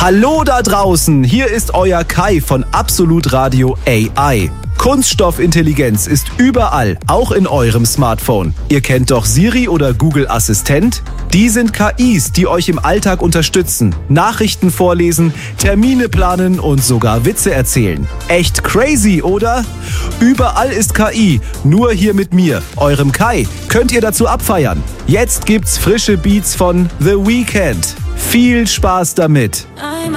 Hallo da draußen, hier ist euer Kai von Absolut Radio AI. Kunststoffintelligenz ist überall, auch in eurem Smartphone. Ihr kennt doch Siri oder Google Assistent? Die sind KIs, die euch im Alltag unterstützen, Nachrichten vorlesen, Termine planen und sogar Witze erzählen. Echt crazy, oder? Überall ist KI, nur hier mit mir, eurem Kai, könnt ihr dazu abfeiern. Jetzt gibt's frische Beats von The Weeknd. Viel Spaß damit!